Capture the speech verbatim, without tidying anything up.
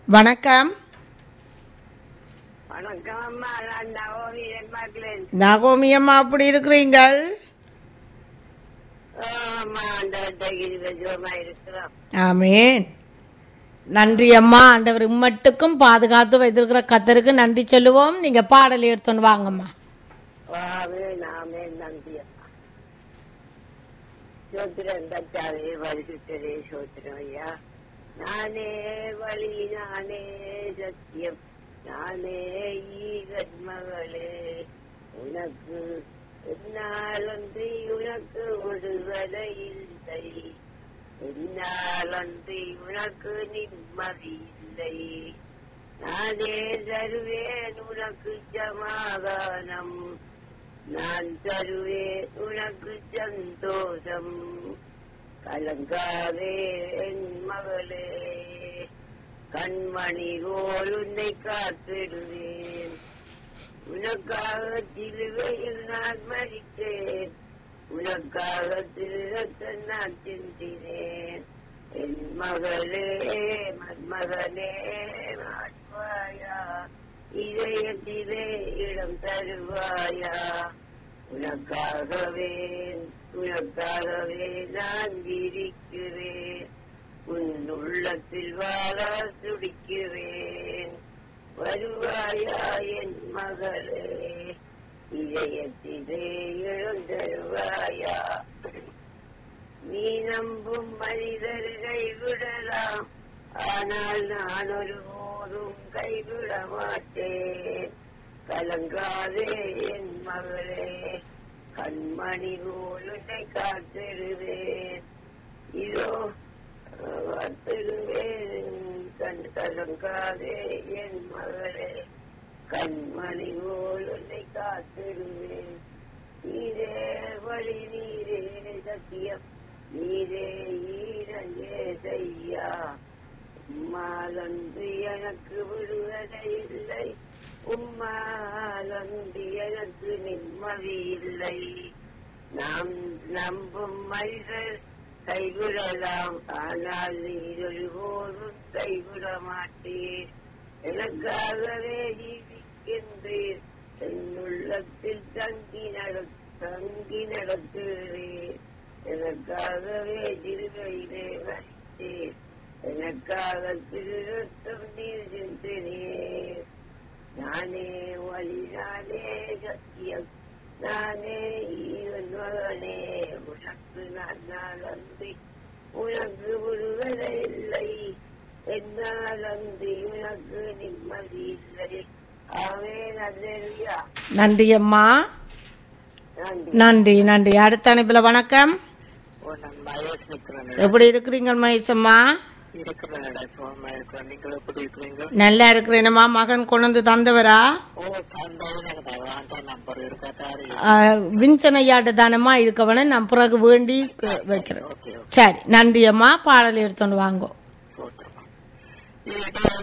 வணக்கம். வணக்கம் அம்மா, நான் நவோமி எம்மாக்கிறேன். நகோமி அம்மா அப்படி இருக்கிறீங்கள்? அம்மா ஆண்டவர்கிட்ட இருபதுமா இருக்கிறோம். ஆமேன். நன்றி அம்மா. ஆண்டவர் இம்மட்டுக்கும் பாதுகாத்து வைத்திருக்கிற கத்தருக்கு நன்றி சொல்லுவோம். நீங்க பாடல் எடுத்துன்னு வாங்கம்மா. வாவே நாமே நன்றி அம்மா. சோத்திரம் தச்சாவே வலிசுத்தரே சோத்திரம் ஐயா. நானே வழி, நானே சத்தியம், நானே ஈகன் மகளே. உனக்கு என்னாலன்றி உனக்கு விடுதலை இல்லை, என்னாலன்றி உனக்கு நிம்மதி இல்லை. நானே தருவேன் உனக்கு சமாதானம், நான் தருவேன் உனக்கு சந்தோஷம். கலங்காதே என் மகளே, கண்மணி போல் உன்னை காத்திடுவேன். உனக்காக சிலுவையில் நான் மரித்தேன், உனக்காக திருரத்தை நான் சிந்தினேன். என் மகளே, மன்மகனே, மாற்றுவாயா, இதயத்திலே இடம் தருவாயா. உனக்காகவே உனக்காகவே நான் இருக்கிறேன், உன் உள்ளத்தில் வாழ துடிக்கிறேன். வருவாயா என் மகளே, இதயத்திலே எழுந்தருவாயா. நீ நம்பும் மனிதர் கைவிடலாம், ஆனால் நான் ஒருபோதும் கைவிட மாட்டேன். கலங்காதே என் மகளே, கண்மணி போல் உன்னை காத்திடுவேன். இதோ காத்திடுவேன், கண் கலங்காதே என் மகளே, கண்மணி போல் உன்னை காத்திடுவேன். நீரே வழி, நீரே சத்தியம், நீரே ஈரங்கே செய்யா. உம்மாலன்று எனக்கு விடுதலை இல்லை, உம்மாலன்று எனக்கு நிம்மதி இல்லை. நாம் நம்பும் மனிதர் கைவிடலாம், ஆனால் நீர் ஒருபோதும் கைவிட மாட்டீர். எனக்காகவே ஜீவிக்கின்றீர், என் உள்ளத்தில் தங்கி நட தங்கி நடத்துகிறீர். எனக்காகவே திருவையிலே வரித்தீர், எனக்காக திருத்தம் நீர் சிந்தினீர். நானே வழி, நானே சத்தியம், நானே ஈவன் மகனே. உனக்கு நான் அன்றி உனக்கு விடுதலை இல்லை, என்னால் அன்றி உனக்கு நிம்மதி இல்லை. ஆவே நல்லேலூயா. நன்றி அம்மா. நன்றி நன்றி. அடுத்த அனுப்புல வணக்கம். எப்படி இருக்கிறீங்க மகேசம்மா? நல்லா இருக்கிறேனம்மா. மகன் கொண்டு தந்தவரா? விஞ்சனையாட்ட தானம்மா இருக்கவன நான் பிறகு வேண்டி வைக்கிறேன். சரி, நன்றி அம்மா. பாடல் எடுத்துன்னு வாங்கோ.